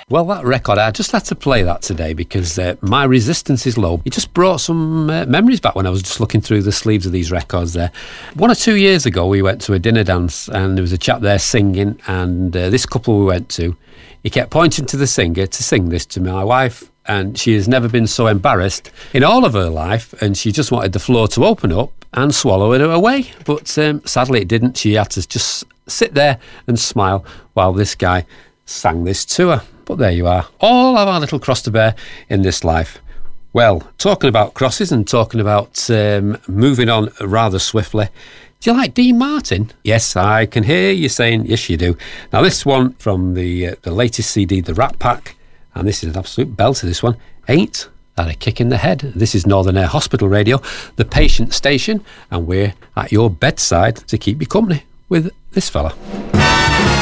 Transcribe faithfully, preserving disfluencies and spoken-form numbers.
Well, that record, I just had to play that today because uh, My Resistance Is Low. It just brought some uh, memories back when I was just looking through the sleeves of these records there. One or two years ago, we went to a dinner dance and there was a chap there singing, and uh, this couple we went to, he kept pointing to the singer to sing this to my wife, and she has never been so embarrassed in all of her life, and she just wanted the floor to open up and swallow it away. But um, sadly it didn't. She had to just sit there and smile while this guy sang this to her. But there you are. All have our little cross to bear in this life. Well, talking about crosses and talking about um, moving on rather swiftly, do you like Dean Martin? Yes, I can hear you saying yes you do. Now this one from the uh, the latest C D, The Rat Pack, and this is an absolute belter, this one. Ain't That a Kick in the Head? This is Northern Air Hospital Radio, the patient station, and we're at your bedside to keep you company with this fella.